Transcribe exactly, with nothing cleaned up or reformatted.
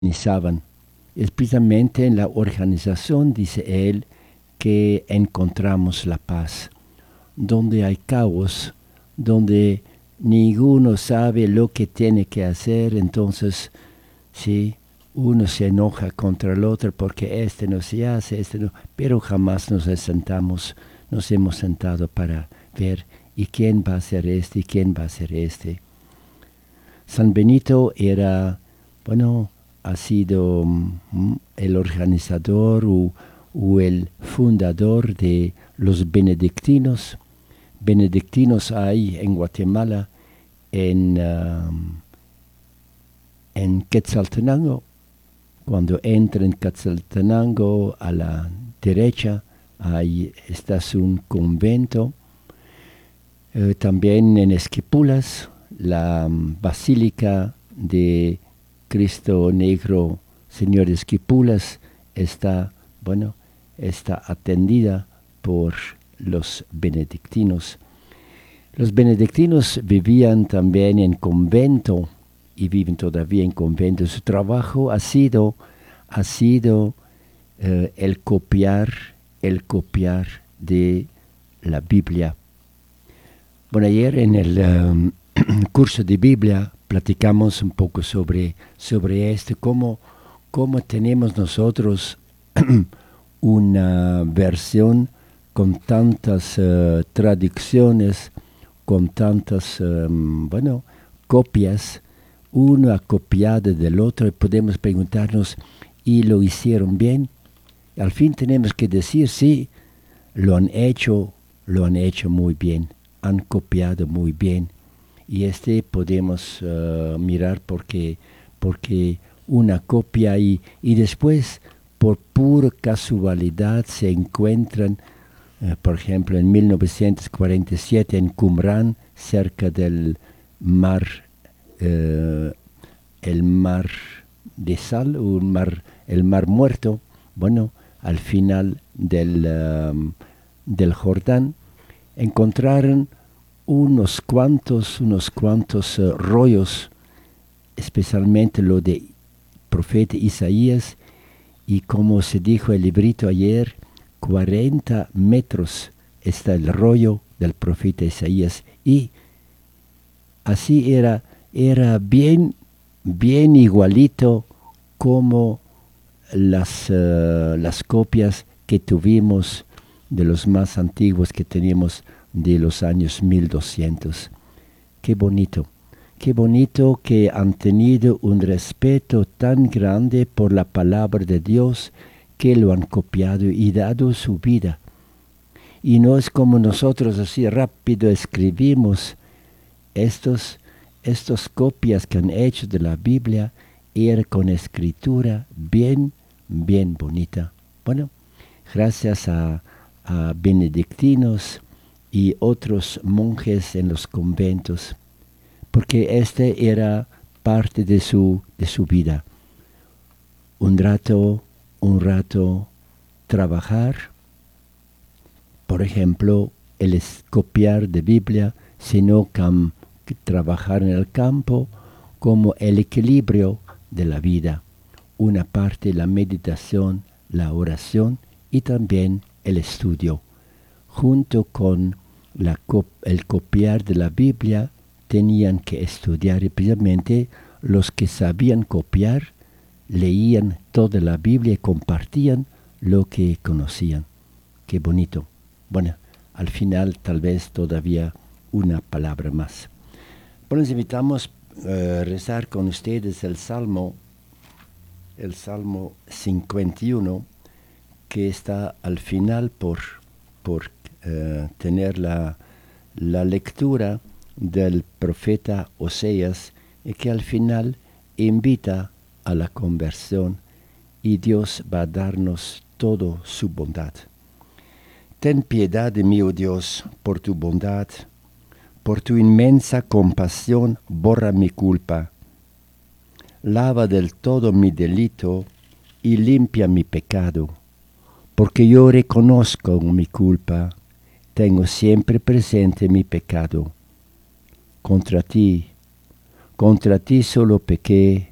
organizaban. Es precisamente en la organización, dice él, que encontramos la paz. Donde hay caos, donde ninguno sabe lo que tiene que hacer, entonces, sí, uno se enoja contra el otro porque este no se hace, este no, pero jamás nos sentamos, nos hemos sentado para ver y quién va a hacer este y quién va a hacer este. San Benito era, bueno, ha sido mm, el organizador o, o el fundador de los benedictinos. Benedictinos hay en Guatemala, en, um, en Quetzaltenango. Cuando entra en Quetzaltenango a la derecha, ahí está un convento. Eh, también en Esquipulas, la um, Basílica de Cristo Negro, Señor de Esquipulas, está, bueno, está atendida por los benedictinos. Los benedictinos vivían también en convento y viven todavía en convento. Su trabajo ha sido, ha sido eh, el copiar, el copiar de la Biblia. Bueno, ayer en el um, curso de Biblia platicamos un poco sobre, sobre esto, cómo, cómo tenemos nosotros una versión con tantas uh, traducciones, con tantas, um, bueno, copias, uno ha copiado del otro, y podemos preguntarnos, ¿y lo hicieron bien? Al fin tenemos que decir, sí, lo han hecho, lo han hecho muy bien, han copiado muy bien. Y este podemos uh, mirar porque, porque una copia y, y después, por pura casualidad, se encuentran, Uh, por ejemplo, en mil novecientos cuarenta y siete en Qumrán, cerca del mar, uh, el mar de sal, o mar, el mar muerto, bueno, al final del, um, del Jordán, encontraron unos cuantos, unos cuantos uh, rollos, especialmente lo de profeta Isaías, y como se dijo el librito ayer, cuarenta metros está el rollo del profeta Isaías, y así era, era bien, bien igualito como las, uh, las copias que tuvimos de los más antiguos que teníamos de los años mil doscientos. Qué bonito, qué bonito que han tenido un respeto tan grande por la palabra de Dios, que lo han copiado y dado su vida. Y no es como nosotros así rápido escribimos. Estos, estos copias que han hecho de la Biblia eran con escritura bien, bien bonita. Bueno, gracias a, a benedictinos y otros monjes en los conventos, porque este era parte de su, de su vida. Un rato un rato trabajar, por ejemplo, el es copiar de Biblia, sino cam, trabajar en el campo, como el equilibrio de la vida. Una parte la meditación, la oración y también el estudio. Junto con la, el copiar de la Biblia, tenían que estudiar, y precisamente los que sabían copiar, leían toda la Biblia y compartían lo que conocían. Qué bonito. Bueno, al final tal vez todavía una palabra más. Bueno, les invitamos a uh, rezar con ustedes el Salmo, el Salmo cincuenta y uno, que está al final por, por uh, tener la, la lectura del profeta Oseas, y que al final invita a la conversión, y Dios va a darnos toda su bondad. Ten piedad de mí, oh Dios, por tu bondad, por tu inmensa compasión, borra mi culpa. Lava del todo mi delito y limpia mi pecado, porque yo reconozco mi culpa, tengo siempre presente mi pecado. Contra ti, contra ti solo pequé,